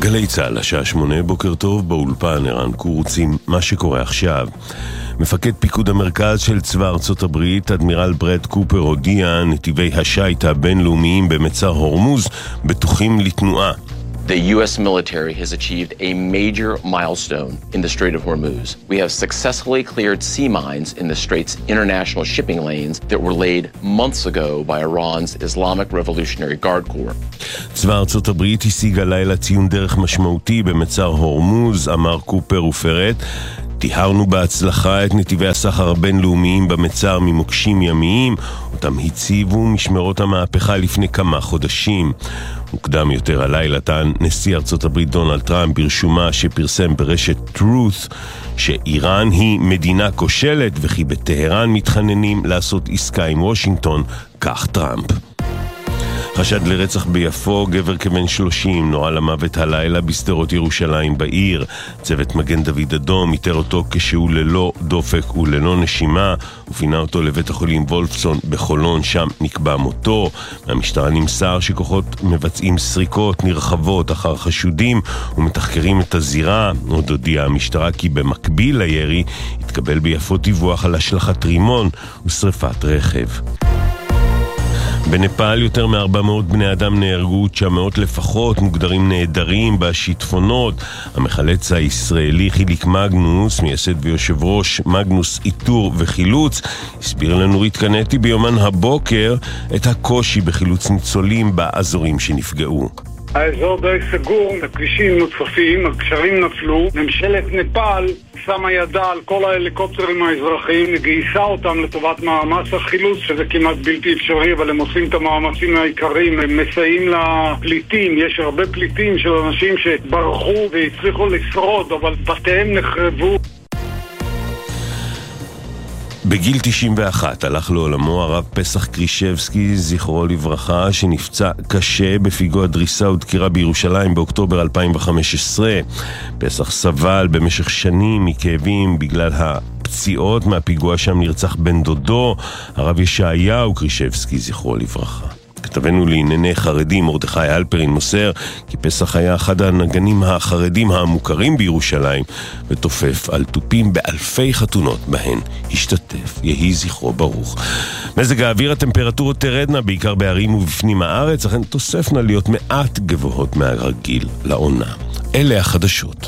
גלי צהל, השעה 8, בוקר טוב, באולפן ערן קורצים, מה שקורה עכשיו. מפקד פיקוד המרכז של צבא ארצות הברית, אדמירל ברד קופר, הודיע נתיבי השייט הבינלאומיים במצר הורמוז בטוחים לתנועה. The U.S. military has achieved a major milestone in the Strait of Hormuz. We have successfully cleared sea mines in the Strait's international shipping lanes that were laid months ago by Iran's Islamic Revolutionary Guard Corps. צבא ארצות הברית השיג הלילה ציון דרך משמעותי במצר הורמוז, אמר קופר ופרט. תיארנו בהצלחה את נתיבי הסחר הבינלאומיים במצר ממוקשים ימיים, אותם הציבו משמרות המהפכה לפני כמה חודשים. מוקדם יותר הלילה טען נשיא ארצות הברית דונלד טראמפ ברשומה שפרסם ברשת Truth שאיראן היא מדינה כושלת וכי בטהרן מתחננים לעשות עסקה עם וושינגטון, כך טראמפ. חשד לרצח ביפו, גבר כבן 30 נורה למוות הלילה בשדרות ירושלים בעיר. צוות מגן דוד אדום איתר אותו כשהוא ללא דופק וללא נשימה ופינה אותו לבית החולים וולפסון בחולון, שם נקבע מותו. מהמשטרה נמסר שכוחות מבצעים סריקות נרחבות אחר חשודים ומתחקרים את הזירה. עוד הודיעה המשטרה כי במקביל לירי התקבל ביפו דיווח על השלכת רימון ושריפת רכב. בנפאל יותר מ-400 בני אדם נהרגו, 900 לפחות מוגדרים נהדרים בשיטפונות. המחלץ הישראלי חיליק מגנוס, מייסד ויושב ראש מגנוס איתור וחילוץ, הסביר לנו נורית קנטי ביומן הבוקר את הקושי בחילוץ ניצולים באזורים שנפגעו. האזור די סגור, הכבישים נוצפים, הגשרים נפלו. ממשלת נפאל שמה ידה על כל ההליקופטרים האזרחיים, גייסה אותם לטובת מאמץ החילוץ, שזה כמעט בלתי אפשרי, אבל הם עושים את המאמצים העיקריים, הם מסייעים לפליטים. יש הרבה פליטים של אנשים שברחו והצליחו לשרוד, אבל בתיהם נחרבו. בגיל 91 הלך לעולמו הרב פסח קרישבסקי, זכרו לברכה, שנפצע קשה בפיגוע דריסה ודקירה בירושלים באוקטובר 2015. פסח סבל במשך שנים מכאבים בגלל הפציעות מהפיגוע, שם נרצח בן דודו, הרב ישעיהו קרישבסקי, זכרו לברכה. כתבנו לענייני חרדים מרדכי אלפרין מוסר כי פסח היה אחד הנגנים החרדים המוכרים בירושלים ותופף על טופים באלפי חתונות בהן השתתף, יהי זכרו ברוך. מזג האוויר, הטמפרטורות תרדנה בעיקר בערים ובפנים הארץ, אכן תוספנה להיות מעט גבוהות מהרגיל לעונה. אלה החדשות.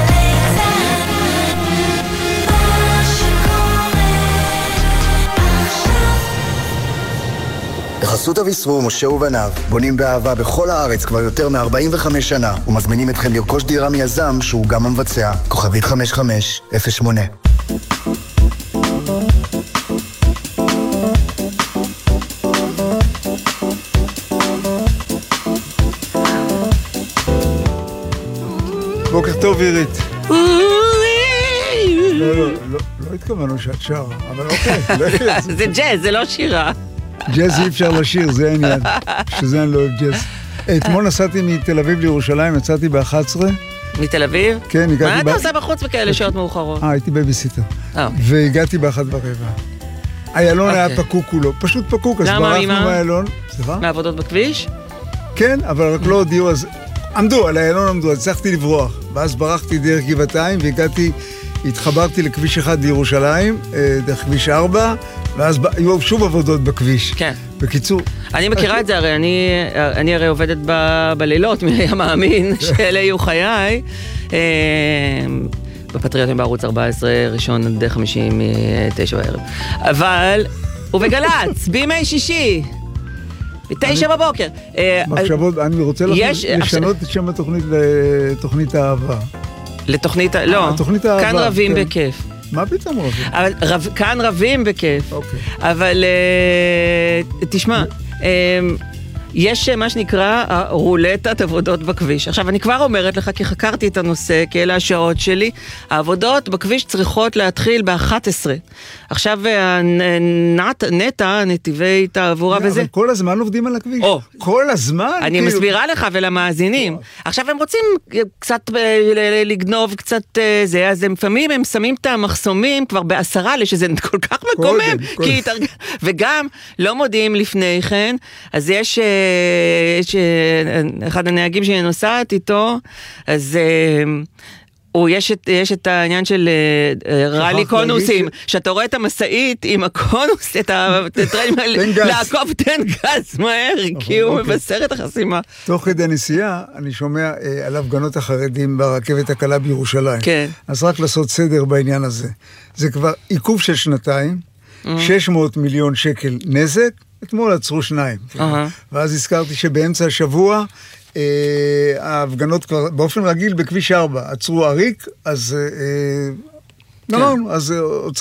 בחסות אביסרו, משה ובניו, בונים באהבה בכל הארץ כבר יותר מ-45 שנה, ומזמינים אתכם לרכוש דירה מיזם שהוא גם המבצע. כוכבית 5508. בוקר טוב עירית. לא התכוונו שאת שר, אבל אוקיי. זה ג'אז, זה לא שירה. ג'אז אי אפשר לשיר, זה העניין. שזה אני לא אוהב ג'אז. אתמול נסעתי מתל אביב לירושלים, יצאתי ב-11. מתל אביב? כן, הגעתי מה אתה עושה בחוץ בכאלה שעות מאוחרות? הייתי בייביסיטר. והגעתי ב-1:15. איילון היה פקוק כולו, פשוט פקוק, אז ברחנו מהאיילון. מעבודות בכביש? כן, אבל רק לא הודיעו, אז עמדו, על איילון עמדו, אז הצלחתי לברוח. ואז ברחתי דרך גבעתיים, והגעתי, התחברתי לכביש 1 לירושלים, דרך כביש 4, ואז היו שוב עבודות בכביש. כן. בקיצור. אני מכירה את זה, הרי אני הרי עובדת בלילות, מי היה מאמין שאלה יהיו חיי. בפטריוטים בערוץ 14, ראשון עד 50, 9 בערב. אבל, ובגלץ, בימי שישי, ב9 בבוקר. מחשבות, אני רוצה לשנות את שם התוכנית לתוכנית האהבה. לתוכנית, לא, כאן רבים בכיף. מה פתאום רבים? כאן רבים בכיף. אבל תשמע, יש מה שנקרא רולטת עבודות בכביש. עכשיו, אני כבר אומרת לך, כי חקרתי את הנושא, כי אלה השעות שלי, העבודות בכביש צריכות להתחיל ב-11. עכשיו, נטע, נתיבי תעבורה וזה. אבל כל הזמן עובדים על הכביש. כל הזמן? אני מסבירה לך ולמאזינים. עכשיו, הם רוצים קצת לגנוב קצת זה, אז לפעמים הם שמים את המחסומים כבר ב10, שזה כל כך מקומם. וגם לא מודיעים לפני כן, אז יש אחד הנהגים שאני נוסעת איתו, אז יש את העניין של רלי קונוסים, שאתה רואה את המסעית עם הקונוס, את הטריינים האלה, לעקוב תן גז מהר, כי הוא מבשר את החסימה. תוך כדי נסיעה, אני שומע על הפגנות החרדים ברכבת הקלה בירושלים. כן. אז רק לעשות סדר בעניין הזה. זה כבר עיכוב של 2 שנים, 600 מיליון שקל נזק, אתמול עצרו 2. ואז הזכרתי שבאמצע השבוע, ההפגנות כבר באופן רגיל בכביש 4, עצרו עריק, אז אז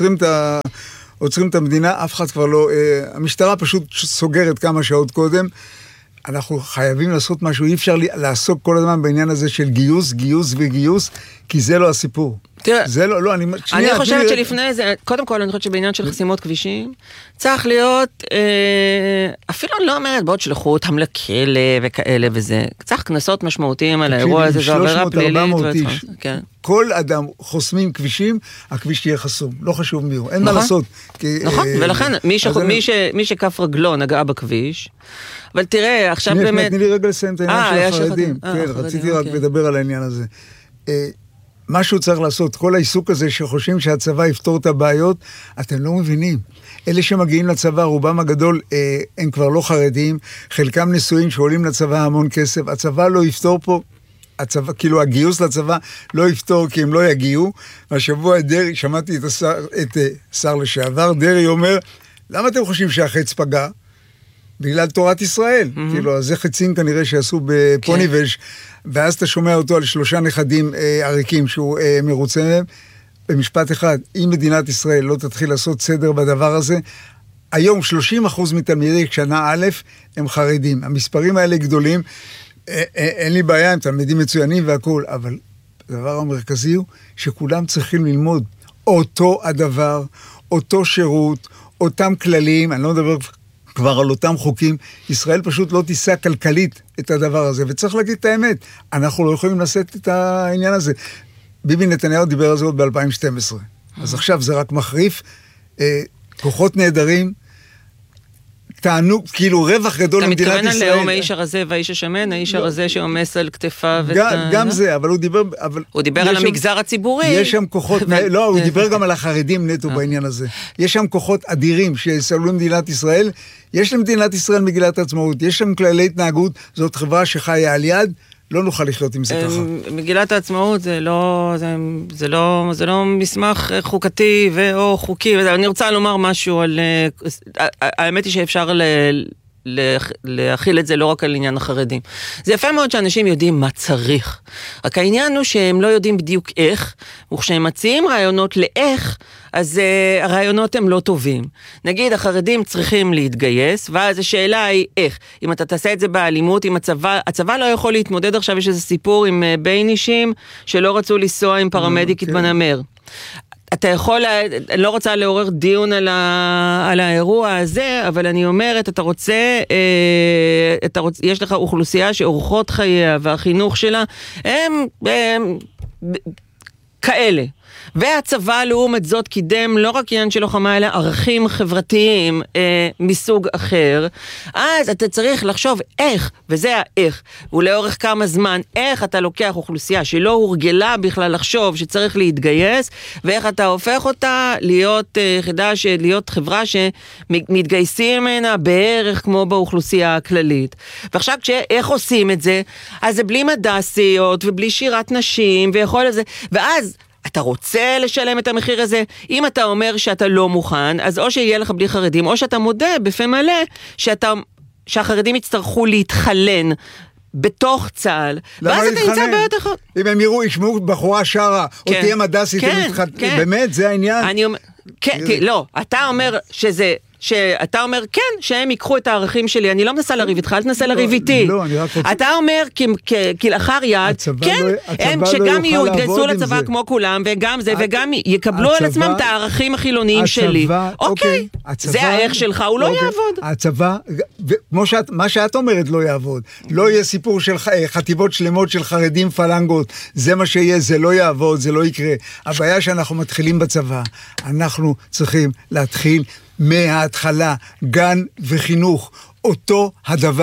עוצרים את המדינה, אף אחד כבר לא, המשטרה פשוט סוגרת כמה שעות קודם, אנחנו חייבים לעשות משהו, אי אפשר לעסוק כל הזמן בעניין הזה של גיוס, גיוס וגיוס, כי זה לא הסיפור. תראה, זה לא, אני חושבת שלפני זה, קודם כל אני חושבת שבעניין של חסימות כבישים, צריך להיות, אפילו אני לא אומרת, בעוד שלחו אותם לכלא וכאלה וזה, צריך כנסות משמעותיים על האירוע הזה, זו עבירה פלילית. כל אדם חוסמים כבישים, הכביש תהיה חסום, לא חשוב מי הוא, אין מה לעשות. נכון, ולכן מי שכף רגלו נגעה בכביש, אבל תראה, עכשיו באמת... תני לי רגע לסיים את העניין של החרדים. כן, רציתי רק לדבר על העניין הזה. משהו צריך לעשות, כל העיסוק הזה שחושבים שהצבא יפתור את הבעיות, אתם לא מבינים. אלה שמגיעים לצבא, רובם הגדול, הם כבר לא חרדים, חלקם נשואים שעולים לצבא המון כסף, הצבא לא יפתור פה, הצבא, כאילו הגיוס לצבא לא יפתור כי הם לא יגיעו. והשבוע דרי, שמעתי את שר לשעבר, דרי אומר, למה אתם חושבים שהחץ פגע? בגלל תורת ישראל. כאילו, אז זה חצים כנראה שעשו בפוניבש, ואז אתה שומע אותו על 3 נכדים עריקים שהוא מרוצה מהם. במשפט אחד, אם מדינת ישראל לא תתחיל לעשות סדר בדבר הזה, היום 30% מתלמידי שנה א' הם חרדים. המספרים האלה גדולים, אין לי בעיה, הם תלמידים מצוינים והכל, אבל הדבר המרכזי הוא שכולם צריכים ללמוד אותו הדבר, אותו שירות, אותם כללים, אני לא מדבר כבר על אותם חוקים, ישראל פשוט לא תיסע כלכלית את הדבר הזה, וצריך להגיד את האמת, אנחנו לא יכולים לשאת את העניין הזה. ביבי נתניהו דיבר על זה עוד ב-2012, אז עכשיו זה רק מחריף, כוחות נהדרים, טענו, כאילו רווח גדול למדינת ישראל. אתה מתכוון על לאום האיש הרזה והאיש השמן, האיש הרזה שעומס על כתפיו. גם זה, אבל הוא דיבר על המגזר הציבורי. יש שם כוחות, לא, הוא דיבר גם על החרדים נטו בעניין הזה. יש שם כוחות אדירים שיסללו למדינת ישראל, יש למדינת ישראל מגילת העצמאות, יש שם כללי התנהגות, זאת חברה שחיה על יד, לא נוכל לחיות עם זה ככה. מגילת העצמאות זה לא מסמך חוקתי או חוקי. אני רוצה לומר משהו על... האמת היא שאפשר להכיל את זה לא רק על עניין החרדים. זה יפה מאוד שאנשים יודעים מה צריך. רק העניין הוא שהם לא יודעים בדיוק איך, וכשהם מציעים רעיונות לאיך, אז הרעיונות הם לא טובים. נגיד, החרדים צריכים להתגייס, ואז השאלה היא איך. אם אתה תעשה את זה באלימות, אם הצבא לא יכול להתמודד עכשיו, יש איזה סיפור עם בין אישים שלא רצו לנסוע עם פרמדיקית בנמר. אתה יכול, אני לא רוצה לעורר דיון על האירוע הזה, אבל אני אומרת, אתה רוצה, יש לך אוכלוסייה שאורחות חייה והחינוך שלה, הם כאלה. והצבא לעומת זאת קידם לא רק עניין של לוחמה, אלא ערכים חברתיים מסוג אחר. אז אתה צריך לחשוב איך, וזה האיך, ולאורך כמה זמן, איך אתה לוקח אוכלוסייה שלא הורגלה בכלל לחשוב שצריך להתגייס, ואיך אתה הופך אותה להיות להיות חברה שמתגייסים ממנה בערך כמו באוכלוסייה הכללית. ועכשיו איך עושים את זה? אז זה בלי מדסיות ובלי שירת נשים ויכול לזה, ואז אתה רוצה לשלם את המחיר הזה? אם אתה אומר שאתה לא מוכן, אז או שיהיה לך בלי חרדים, או שאתה מודה בפה מלא שהחרדים יצטרכו להתחלן בתוך צה"ל, ואז אתה נמצא בעיות אחרות. אם הם ישמעו בחורה שרה, או תהיה מדסית, באמת, זה העניין? כן, לא, אתה אומר שאתה אומר, כן, שהם ייקחו את הערכים שלי, אני לא מנסה לריב איתך, אל תנסה לריב איתי. אתה אומר, כלאחר יד, כן, שגם יתגייסו לצבא כמו כולם, וגם זה, וגם יקבלו על עצמם את הערכים החילוניים שלי. אוקיי, זה הערך שלך, הוא לא יעבוד. הצבא, מה שאת אומרת לא יעבוד. לא יהיה סיפור של חטיבות שלמות של חרדים פלנגות, זה מה שיהיה, זה לא יעבוד, זה לא יקרה. הבעיה שאנחנו מתחילים בצבא, אנחנו צריכים להתחיל מההתחלה, גן וחינוך, אותו הדבר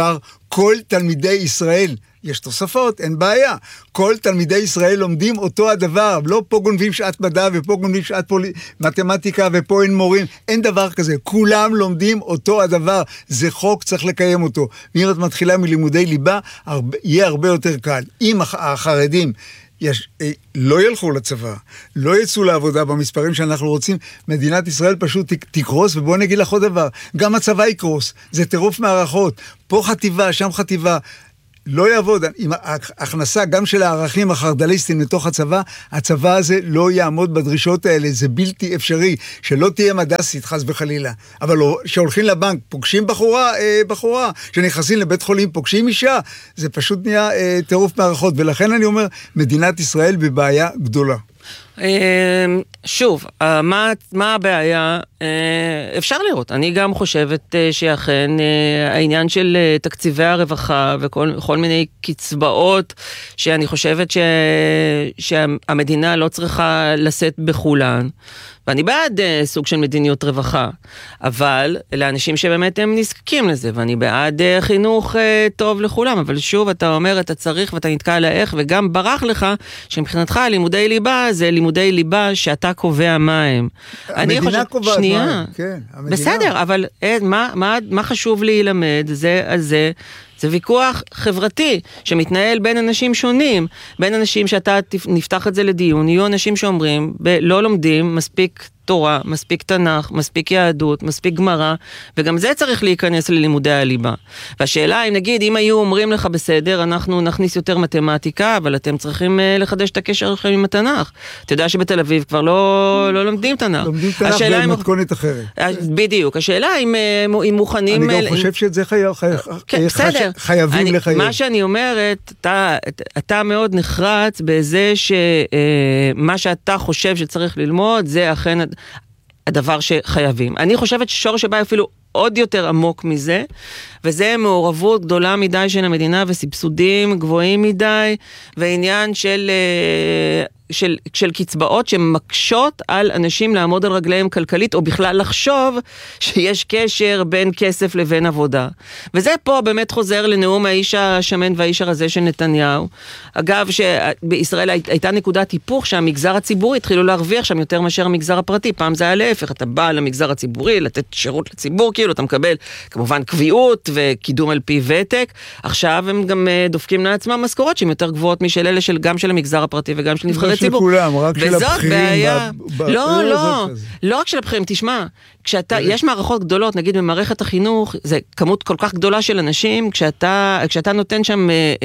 כל תלמידי ישראל, יש תוספות, אין בעיה. כל תלמידי ישראל לומדים אותו הדבר, לא פה גונבים שעת מדע ופה גונבים שעת מתמטיקה ופה אין מורים, אין דבר כזה. כולם לומדים אותו הדבר, זה חוק, צריך לקיים אותו. ואם את מתחילה מלימודי ליבה, יהיה הרבה יותר קל. אם החרדים לא ילכו לצבא, לא יצאו לעבודה במספרים שאנחנו רוצים, מדינת ישראל פשוט תקרוס, ובואו נגיד לך עוד דבר, גם הצבא יקרוס, זה טירוף מערכות, פה חטיבה, שם חטיבה, לא יעבוד, עם ההכנסה גם של הערכים החרדליסטיים לתוך הצבא, הצבא הזה לא יעמוד בדרישות האלה, זה בלתי אפשרי, שלא תהיה מדסית חס וחלילה, אבל שהולכים לבנק, פוגשים בחורה, שנכנסים לבית חולים, פוגשים אישה, זה פשוט נהיה טירוף מערכות, ולכן אני אומר, מדינת ישראל בבעיה גדולה. שוב, מה הבעיה? אפשר לראות. אני גם חושבת שאכן העניין של תקציבי הרווחה וכל מיני קצבאות שאני חושבת שהמדינה לא צריכה לשאת בכולן. ואני בעד סוג של מדיניות רווחה, אבל לאנשים שבאמת הם נזקקים לזה, ואני בעד חינוך טוב לכולם, אבל שוב אתה אומר, אתה צריך ואתה נתקע על האיך, וגם ברח לך שמבחינתך לימודי ליבה זה לימודי ליבה שאתה קובע מה הם. המדינה קובעת מה הם, כן. בסדר, אבל מה חשוב לי ללמד? זה ויכוח חברתי שמתנהל בין אנשים שונים, בין אנשים שאתה נפתח את זה לדיון, יהיו אנשים שאומרים, לא לומדים מספיק תורה, מספיק תנ"ך, מספיק יהדות, מספיק גמרא, וגם זה צריך להיכנס ללימודי הליבה. והשאלה אם נגיד, אם היו אומרים לך בסדר, אנחנו נכניס יותר מתמטיקה, אבל אתם צריכים לחדש את הקשר לכם עם התנ"ך. אתה יודע שבתל אביב כבר לא לומדים תנ"ך. לומדים תנ"ך במתכונת אחרת. בדיוק, השאלה אם מוכנים... אני גם חושב שזה חייבים לחייב. מה שאני אומרת, אתה מאוד נחרץ בזה שמה שאתה חושב שצריך ללמוד, זה אכן הדבר שחייבים. אני חושבת ששורש הבא אפילו עוד יותר עמוק מזה, וזה מעורבות גדולה מדי של המדינה וסבסודים גבוהים מדי, ועניין של קצבאות שמקשות על אנשים לעמוד על רגליהם כלכלית, או בכלל לחשוב שיש קשר בין כסף לבין עבודה. וזה פה באמת חוזר לנאום האיש השמן והאיש הרזה של נתניהו. אגב, שבישראל הייתה נקודת היפוך שהמגזר הציבורי התחילו להרוויח שם יותר מאשר המגזר הפרטי. פעם זה היה להפך, אתה בא למגזר הציבורי לתת שירות לציבור, כאילו אתה מקבל כמובן קביעות וקידום על פי ותק. עכשיו הם גם דופקים לעצמם משכורות שהן יותר גבוהות משל אלה גם של המגזר הפרטי וגם של נבחרי ציבור. כולם, רק של הבחירים. לא רק של הבחירים, תשמע, יש מערכות גדולות, נגיד במערכת החינוך, זה כמות כל כך גדולה של אנשים, כשאתה נותן שם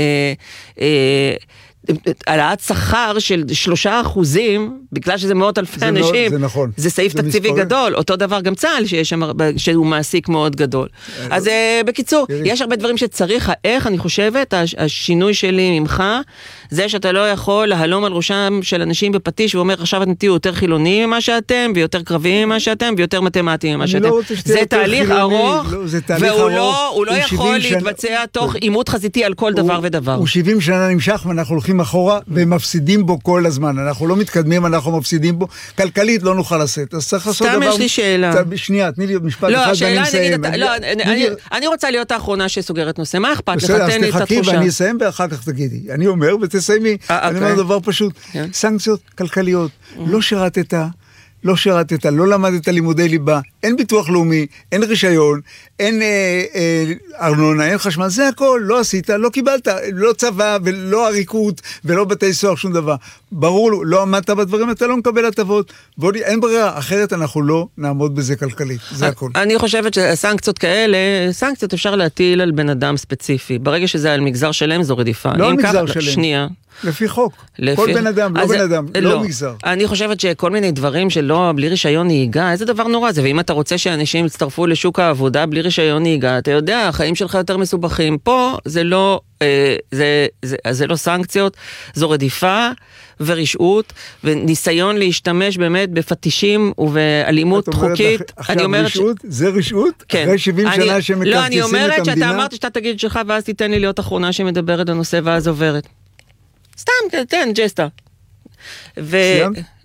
העלאת שחר של 3%, בגלל שזה מאות אלפי אנשים, זה נכון. זה סעיף תקציבי גדול, אותו דבר גם צה"ל, שהוא מעסיק מאוד גדול. אז בקיצור, יש הרבה דברים שצריך, איך אני חושבת, השינוי שלי ממך, זה שאתה לא יכול להלום על ראשם של אנשים בפטיש, ואומר, עכשיו אתם תהיו יותר חילוניים ממה שאתם, ויותר קרביים ממה שאתם, ויותר מתמטיים ממה שאתם. זה תהליך ארוך, והוא לא יכול להתבצע תוך עימות חזיתי על כל דבר ודבר. הוא 70 שנה נמשך, ואנחנו הולכים אחורה, ומפסידים בו כל הזמן. אנחנו לא מתקדמים, אנחנו מפסידים בו. כלכלית לא נוכל לשאת. אז צריך לעשות דבר... סתם יש לי שאלה. שנייה, תני לי משפט אחד ואני מסיים. אני רוצה להיות האחרונה שסוגרת נושא. מה אכפת לך? תן לי את תחכי התחושה. ואני אסיים ואחר כך תגידי. אני אומר ותסיימי. אני אומר דבר פשוט. סנקציות כלכליות. לא שירתת, לא למדת לימודי ליבה, אין ביטוח לאומי, אין רישיון, אין ארנונה, אין חשמל, זה הכל, לא עשית, לא קיבלת, לא צבא ולא עריקות ולא בתי סוהר, שום דבר. ברור, לא עמדת בדברים, אתה לא מקבל הטבות, אין ברירה, אחרת אנחנו לא נעמוד בזה כלכלית, זה הכל. אני חושבת שסנקציות כאלה, סנקציות אפשר להטיל על בן אדם ספציפי, ברגע שזה על מגזר שלם זו רדיפה. לא על מגזר שלם. שנייה. לפי חוק. כל בן אדם, לא בן אדם, לא מגזר. אני חושבת שכל מיני דברים שלא, בלי רישיון נהיגה, איזה דבר נורא זה, ואם אתה רוצה שאנשים יצטרפו לשוק העבודה בלי רישיון נהיגה, אתה יודע, החיים שלך יותר מסובכים. פה זה לא, זה לא סנקציות, זו רדיפה ורשעות, וניסיון להשתמש באמת בפטישים ובאלימות חוקית. עכשיו רשעות? זה רשעות? אחרי 70 שנה שמקרקסים את המדינה? לא, אני אומרת שאתה אמרת שאתה תגיד שלך, ואז תיתן לי להיות אחרונה שמדברת הנושא, ואז עוברת. סתם, תן, ג'סטה. סיימת? לא,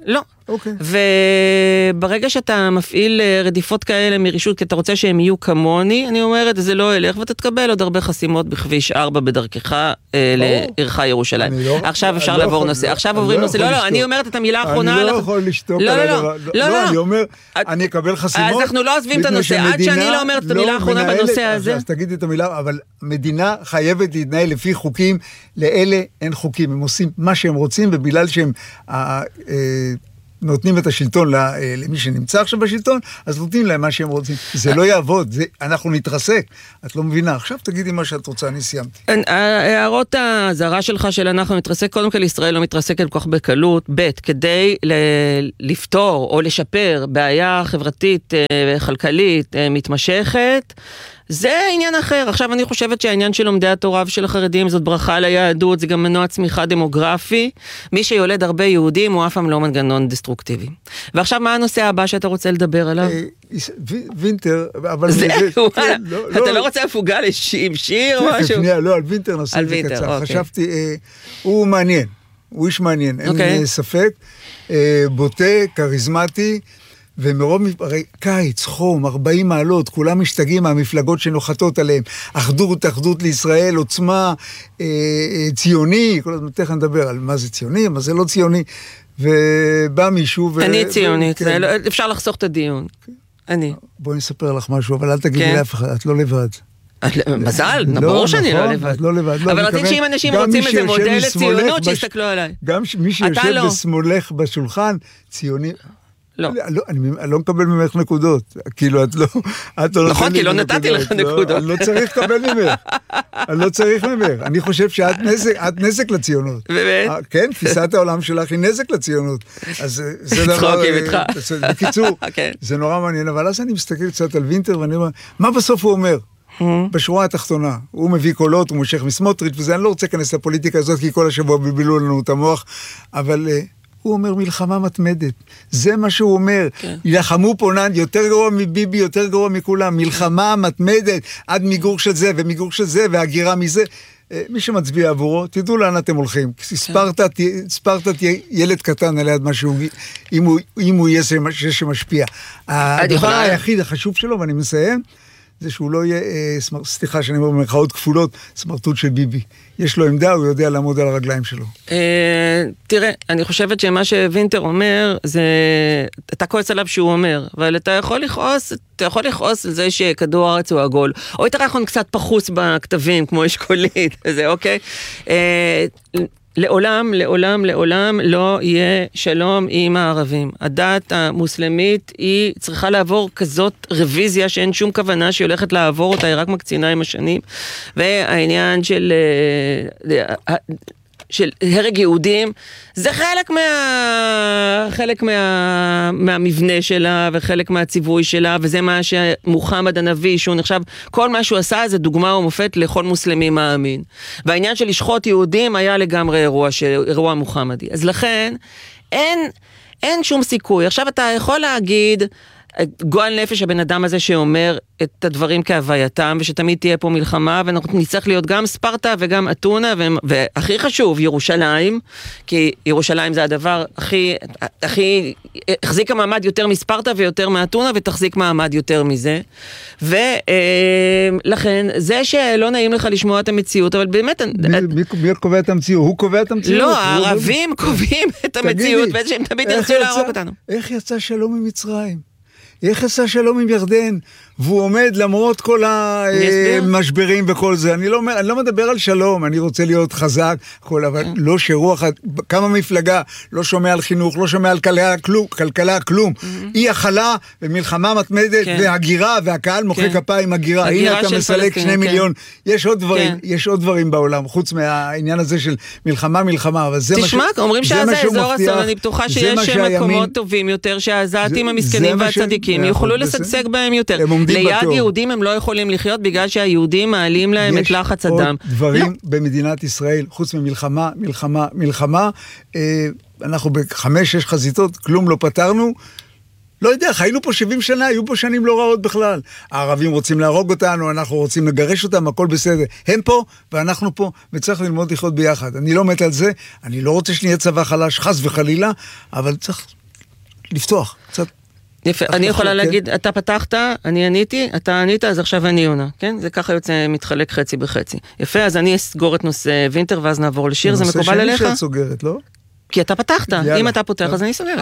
וברגע שאתה מפעיל רדיפות כאלה מרישות, כי אתה רוצה שהם יהיו כמוני, אני אומרת, זה לא ילך, ואתה תקבל עוד הרבה חסימות בכביש 4 בדרכך לעירך ירושלים. עכשיו אפשר לעבור נושא. עכשיו עוברים נושא. לא, אני אומרת את המילה האחרונה. אני לא יכול לשתוק. לא, אני אומר, אני אקבל חסימות. אז אנחנו לא עוזבים את הנושא, עד שאני לא אומרת את המילה האחרונה בנושא הזה. אז תגידי את המילה, אבל מדינה חייבת להתנהל לפי חוקים, לאלה אין חוקים, הם עושים מה שהם רוצים, ובגלל שהם נותנים את השלטון למי שנמצא עכשיו בשלטון, אז נותנים להם מה שהם רוצים. זה לא יעבוד, אנחנו נתרסק. את לא מבינה. עכשיו תגידי מה שאת רוצה, אני סיימתי. הערות הזרה שלך של אנחנו נתרסק, קודם כל ישראל לא מתרסקת כל כך בקלות, כדי לפתור או לשפר בעיה חברתית וכלכלית מתמשכת, זה עניין אחר. עכשיו אני חושבת שהעניין של לומדי התורה ושל החרדים זאת ברכה ליהדות, זה גם מנוע צמיחה דמוגרפי. מי שיולד הרבה יהודים הוא אף פעם לא מנגנון דסטרוקטיבי. ועכשיו מה הנושא הבא שאתה רוצה לדבר עליו? וינטר, אבל... זהו, אתה לא רוצה הפוגה עם שיר או משהו? לא, על וינטר נעשה את זה קצר. חשבתי, הוא מעניין, הוא איש מעניין, אין ספק, בוטה, קריזמטי, ומרוב, הרי קיץ, חום, 40 מעלות, כולם משתגעים מהמפלגות שנוחתות עליהם, אחדות לישראל, עוצמה, ציוני, כל הזמן תכף נדבר על מה זה ציוני, מה זה לא ציוני, ובא מישהו אני ציונית, אפשר לחסוך את הדיון, אני. בואי נספר לך משהו, אבל אל תגידי לאף אחד, את לא לבד. מזל, ברור שאני לא לבד. אבל רציתי שאם אנשים רוצים איזה מודל לציונות, שיסתכלו עליי. גם מי שיושב בשמאלך בשולחן, ציוני... לא. אני לא מקבל ממך נקודות. כאילו, את לא... נכון, כי לא נתתי לך נקודות. אני לא צריך לקבל ממך. אני לא צריך ממך. אני חושב שאת נזק לציונות. באמת? כן, תפיסת העולם שלך היא נזק לציונות. אז זה דבר... צחוקים איתך. בקיצור, זה נורא מעניין. אבל אז אני מסתכל קצת על וינטר, ואני אומר, מה בסוף הוא אומר? בשורה התחתונה. הוא מביא קולות, הוא מושך מסמוטריץ' וזה, אני לא רוצה להיכנס לפוליטיקה הזאת, כי כל השבוע בלבלו לנו את המוח, אבל... הוא אומר מלחמה מתמדת. זה מה שהוא אומר. ילחמו פה יותר גרוע מביבי, יותר גרוע מכולם. מלחמה מתמדת, עד מיגור של זה ומיגור של זה והגירה מזה. מי שמצביע עבורו, תדעו לאן אתם הולכים. ספרטה תהיה ילד קטן על יד משהו, אם הוא יהיה שמשפיע. הדבר היחיד החשוב שלו, ואני מסיים, זה שהוא לא יהיה, סליחה שאני אומר במרכאות כפולות, סמרטוט של ביבי. יש לו עמדה, הוא יודע לעמוד על הרגליים שלו. תראה, אני חושבת שמה שווינטר אומר, זה, אתה כועס עליו שהוא אומר, אבל אתה יכול לכעוס על זה שכדור הארץ הוא עגול, או יותר נכון קצת פחוס בכתבים, כמו אשכולית, זה אוקיי? לעולם לא יהיה שלום עם הערבים. הדת המוסלמית היא צריכה לעבור כזאת רוויזיה שאין שום כוונה שהיא הולכת לעבור אותה, היא רק מקצינה עם השנים. והעניין של הרג יהודים, זה חלק מהמבנה שלה וחלק מהציווי שלה, וזה מה שמוחמד הנביא, שהוא נחשב, כל מה שהוא עשה זה דוגמה ומופת לכל מוסלמי מאמין. והעניין של לשחוט יהודים היה לגמרי אירוע מוחמדי. אז לכן, אין שום סיכוי. עכשיו אתה יכול להגיד, גועל נפש הבן אדם הזה שאומר את הדברים כהווייתם, ושתמיד תהיה פה מלחמה, ואנחנו נצטרך להיות גם ספרטה וגם אתונה, והכי חשוב, ירושלים, כי ירושלים זה הדבר הכי החזיק המעמד יותר מספרטה ויותר מאתונה, ותחזיק מעמד יותר מזה. ולכן, זה שלא נעים לך לשמוע את המציאות, אבל באמת... מי קובע את המציאות? הוא קובע את המציאות? לא, הערבים קובעים את המציאות, ושהם תמיד ירצו להרוג אותנו. איך יצא שלום ממצרים? איך עשה שלום עם ירדן, והוא עומד למרות כל המשברים וכל זה. אני לא מדבר על שלום, אני רוצה להיות חזק, אבל לא שרוח, כמה מפלגה, לא שומע על חינוך, לא שומע על כלכלה, כלום. היא החלה ומלחמה מתמדת, והגירה, והקהל מוחא כפיים, הגירה. הנה אתה מסלק 2 מיליון. יש עוד דברים בעולם, חוץ מהעניין הזה של מלחמה, אבל זה מה תשמע, אומרים שעזה אזור אסון, אני בטוחה שיש מקומות טובים יותר, שהעזתים המסכנים והצדיקים יוכלו לשגשג בהם יותר. ליד יהודים הם לא יכולים לחיות בגלל שהיהודים מעלים להם את לחץ הדם. יש עוד דברים במדינת ישראל, חוץ ממלחמה, אנחנו ב5-6 חזיתות, כלום לא פתרנו, לא יודע, חיינו פה 70 שנה, היו פה שנים לא רעות בכלל. הערבים רוצים להרוג אותנו, אנחנו רוצים לגרש אותם, הכל בסדר. הם פה ואנחנו פה, וצריך ללמוד לחיות ביחד. אני לא מת על זה, אני לא רוצה שנהיה צבא חלש, חס וחלילה, אבל צריך לפתוח, קצת. יפה, אני יכולה להגיד, אתה פתחת, אני עניתי, אתה ענית, אז עכשיו אני עונה, כן? זה ככה יוצא, מתחלק חצי בחצי. יפה, אז אני אסגור את נושא וינטר, ואז נעבור לשיר, זה מקובל אליך? נושא שני שאת סוגרת, לא? כי אתה פתחת, אם אתה פותח, אז אני סוגרת.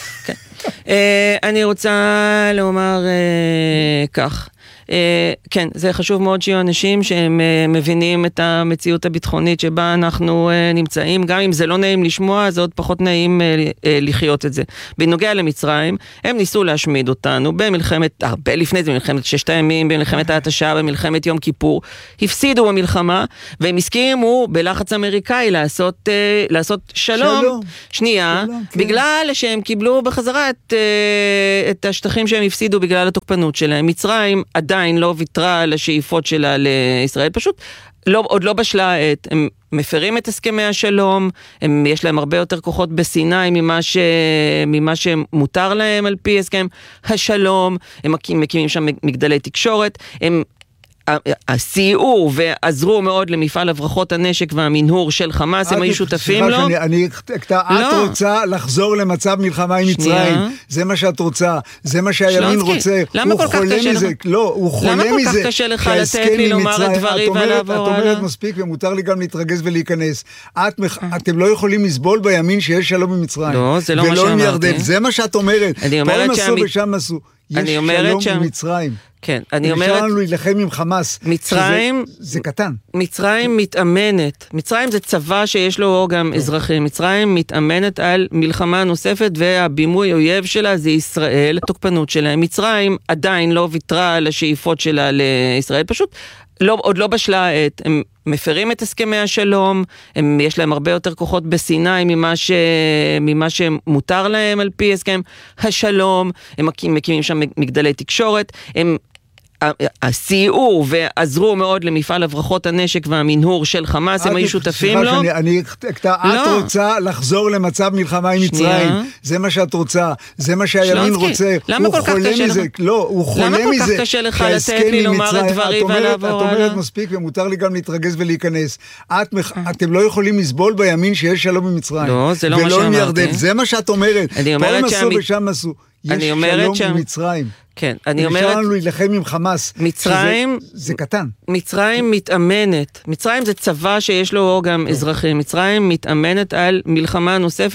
אני רוצה לומר כך. כן, זה חשוב מאוד שיהיו אנשים שהם מבינים את המציאות הביטחונית שבה אנחנו נמצאים, גם אם זה לא נעים לשמוע, זה עוד פחות נעים לחיות את זה. בנוגע למצרים, הם ניסו להשמיד אותנו במלחמת, הרבה לפני זה, במלחמת ששת הימים, במלחמת ההתשה, במלחמת יום כיפור, הפסידו במלחמה, והם הסכימו בלחץ אמריקאי לעשות שלום. שנייה, בגלל שהם קיבלו בחזרה את השטחים שהם הפסידו בגלל התוקפנות שלהם. מצרים עדיין לא ויתרה על השאיפות שלה לישראל, פשוט עוד לא בשלה העת. הם מפרים את הסכמי השלום, יש להם הרבה יותר כוחות בסיני ממה שמותר להם על פי הסכם השלום, הם מקימים שם מגדלי תקשורת, הם סייעו ועזרו מאוד למפעל הברחות הנשק והמנהור של חמאס, הם היו שותפים לו. את רוצה לחזור למצב מלחמה עם מצרים, זה מה שאת רוצה, זה מה שהימין רוצה, הוא חולה מזה, לא, הוא חולה מזה. למה כל כך קשה לך לתת לי לומר את דברי ולעבור הלאה? את אומרת מספיק ומותר לי גם להתרגז ולהיכנס. אתם לא יכולים לסבול בימין שיש שלום עם מצרים. לא, זה לא מה שאמרתי. זה מה שאת אומרת. פה הם עשו ושם עשו. יש שלום עם מצרים. כן, אני אומרת... אפשר לנו להילחם עם חמאס. מצרים... זה קטן. מצרים מתאמנת. מצרים זה צבא שיש לו גם אזרחים. מצרים מתאמנת על מלחמה נוספת, והבימוי אויב שלה זה ישראל. התוקפנות שלהם. מצרים עדיין לא ויתרה על השאיפות שלה לישראל. פשוט עוד לא בשלה העת. הם מפרים את הסכמי השלום, יש להם הרבה יותר כוחות בסיני ממה שמותר להם על פי הסכם השלום, הם מקימים שם מגדלי תקשורת, הם סייעו ועזרו מאוד למפעל הברחות הנשק והמנהור של חמאס, הם היו שותפים לו. את רוצה לחזור למצב מלחמה עם מצרים, זה מה שאת רוצה, זה מה שהימין רוצה, הוא חולה מזה, לא, הוא חולה מזה. למה כל כך קשה לך לתת לי לומר את דברי ולעבור הלאה? את אומרת מספיק ומותר לי גם להתרגז ולהיכנס. אתם לא יכולים לסבול בימין שיש שלום עם מצרים. לא, זה לא מה שאמרתי. ולא עם ירדן, זה מה שאת אומרת. פה הם עשו ושם עשו. יש שלום עם מצרים. כן, אני אומרת... אפשר לנו להילחם עם חמאס. מצרים... זה קטן. מצרים מתאמנת. מצרים זה צבא שיש לו גם אזרחים. מצרים מתאמנת על מלחמה נוספת.